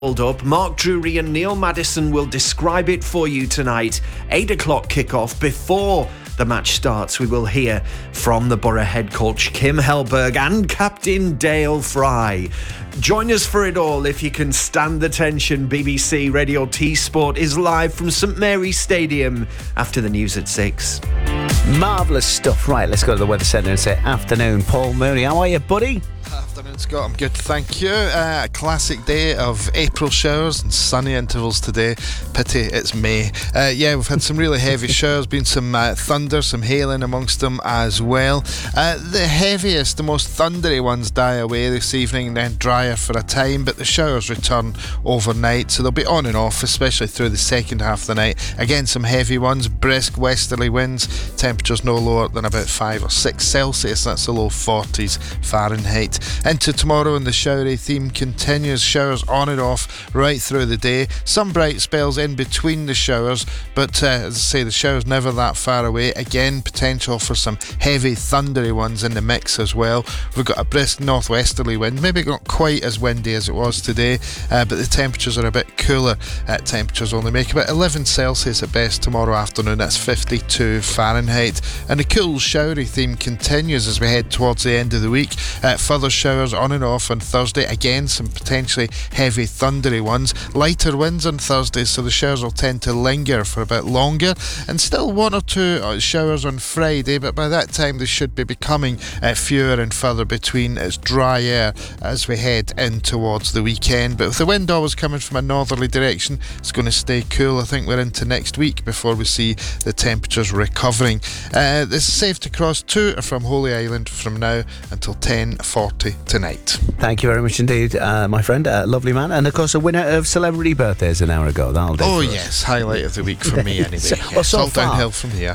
Up. Mark Drury and Neil Maddison will describe it for you tonight. 8 o'clock kickoff. Before the match starts, we will hear from the Borough head coach Kim Hellberg and Captain Dale Fry. Join us for it all if you can stand the tension. BBC Radio T Sport is live from St Mary's Stadium after the news at 6. Marvellous stuff. Right, let's go to the Weather Centre and say afternoon. Paul Mooney, how are you, buddy? Afternoon, Scott. I'm good, thank you. A classic day of April showers and sunny intervals today. Pity it's May. We've had some really heavy showers, been some thunder, some hailing amongst them as well. The heaviest, the most thundery ones die away this evening and then drier for a time, but the showers return overnight, so they'll be on and off, especially through the second half of the night. Again, some heavy ones, brisk westerly winds, temperatures no lower than about 5 or 6 Celsius, that's the low 40s Fahrenheit. Into tomorrow, and the showery theme continues. Showers on and off right through the day. Some bright spells in between the showers, but as I say, the showers never that far away. Again, potential for some heavy thundery ones in the mix as well. We've got a brisk northwesterly wind, maybe not quite as windy as it was today, but the temperatures are a bit cooler. Temperatures only make about 11 Celsius at best tomorrow afternoon. That's 52 Fahrenheit. And the cool showery theme continues as we head towards the end of the week. Further showers on and off on Thursday. Again, some potentially heavy thundery ones. Lighter winds on Thursday, so the showers will tend to linger for a bit longer. And still one or two showers on Friday, but by that time they should be becoming fewer and further between. It's dry air as we head in towards the weekend. But with the wind always coming from a northerly direction, it's going to stay cool. I think we're into next week before we see the temperatures recovering. This is safe to cross to or from Holy Island from now until 10:40 tonight. Thank you very much indeed, my friend. Lovely man. And of course, a winner of Celebrity Birthdays an hour ago. That'll do. Oh yes, highlight of the week for me anyway. It's all downhill from here.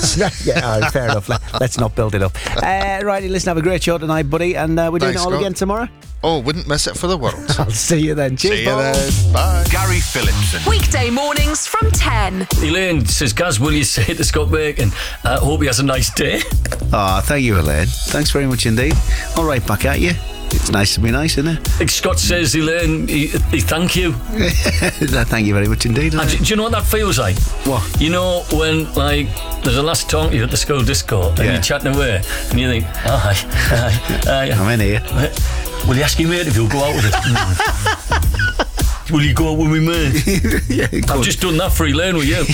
Fair enough. Let's not build it up. Righty, listen, have a great show tonight, buddy, and we're doing it all again tomorrow. Oh, wouldn't miss it for the world. I'll see you then. Cheers, see you then. Bye. Gary Phillipson. Weekday mornings from 10. Elaine says, Gaz, will you say to Scott Bacon, hope he has a nice day? Thank you, Elaine. Thanks very much indeed. All right, back at you. It's nice to be nice, isn't it? Like Scott says, Elaine, he thank you. Thank you very much indeed. Do you know what that feels like? What? You know when, like, there's a last talk to you at the school disco and you're chatting away and you think, hi. I'm in here. Will you ask your mate if you'll go out with it? Will you go out with me, mate? Yeah, I've just done that for Elaine with you.